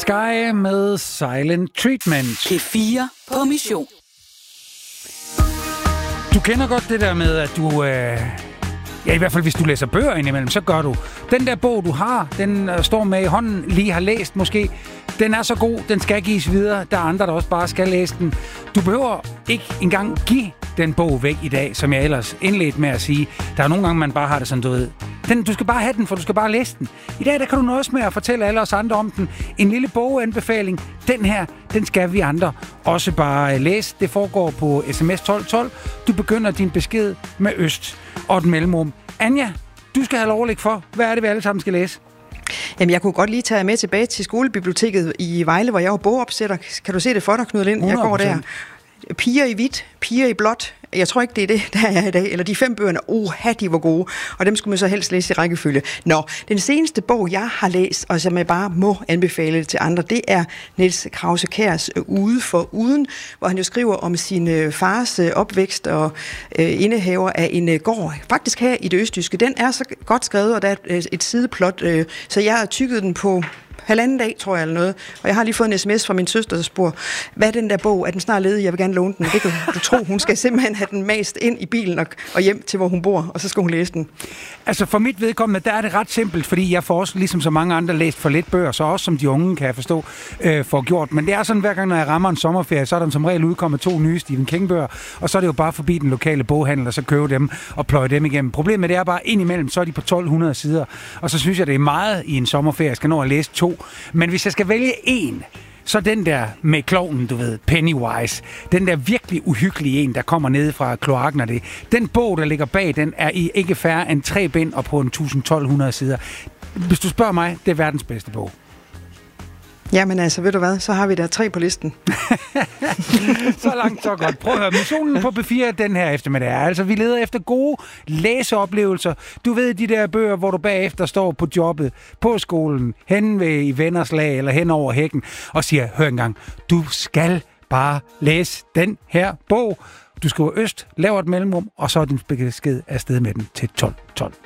Sky med Silent Treatment. P4 på mission. Du kender godt det der med, at du... Ja, i hvert fald hvis du læser bøger indimellem, så gør du. Den der bog, du har, den står med i hånden, lige har læst måske, den er så god, den skal gives videre. Der er andre, der også bare skal læse den. Du behøver ikke engang give den bog væk i dag, som jeg ellers indledte med at sige. Der er nogle gange, man bare har det sådan, du ved. Du skal bare have den, for du skal bare læse den. I dag, der kan du nøjes med at fortælle alle os andre om den. En lille boganbefaling. Den her, den skal vi andre også bare læse. Det foregår på sms 1212. Du begynder din besked med øst og et mellemrum. Anja, du skal have lov at lægge for. Hvad er det, vi alle sammen skal læse? Jamen, jeg kunne godt lige tage med tilbage til skolebiblioteket i Vejle, hvor jeg var bogopsætter. Kan du se det for dig, Knud Lind? 100%. Jeg går der. Piger i hvidt, piger i blåt. Jeg tror ikke, det er det, der er i dag. Eller de 5 bøgerne, de var gode. Og dem skulle man så helst læse i rækkefølge. Nå, den seneste bog, jeg har læst, og som jeg bare må anbefale til andre, det er Niels Krause-Kjærs Ude for Uden, hvor han jo skriver om sin fars opvækst og indehaver af en gård, faktisk her i det østjyske. Den er så godt skrevet, og der er et sideplot, så jeg har tykket den på 1,5 dag, tror jeg, eller noget. Og jeg har lige fået en sms fra min søster, der spørger, hvad er den der bog? Er den snart ledig? Jeg vil gerne låne den. Det kan du tro, hun skal simpelthen have den mast ind i bilen og hjem til, hvor hun bor, og så skal hun læse den. Altså for mit vedkommende, der er det ret simpelt, fordi jeg får også, ligesom så mange andre, læst for lidt bøger, så også som de unge, kan jeg forstå, får gjort. Men det er sådan, hver gang, når jeg rammer en sommerferie, så er der som regel udkommet 2 nye Stephen King-bøger, og så er det jo bare forbi den lokale boghandel, og så købe dem og pløje dem igennem. Problemet det er bare, indimellem, så er de på 1200 sider, og så synes jeg, det er meget i en sommerferie. Jeg skal nå at læse 2. Men hvis jeg skal vælge en, så den der med klovnen, du ved, Pennywise, den der virkelig uhyggelige en, der kommer ned fra kloakken og det. Den bog, der ligger bag, den er i ikke færre end 3 bind og på en 1200 sider. Hvis du spørger mig, det er verdens bedste bog. Jamen altså, ved du hvad, så har vi der 3 på listen. Så langt, så godt. Prøv at høre, missionen på P4 den her eftermiddag. Altså, vi leder efter gode læseoplevelser. Du ved, de der bøger, hvor du bagefter står på jobbet, på skolen, hen ved i venners lag eller hen over hækken, og siger, hør engang, du skal bare læse den her bog. Du skriver øst, laver et mellemrum, og så er din besked afsted med den til 1212.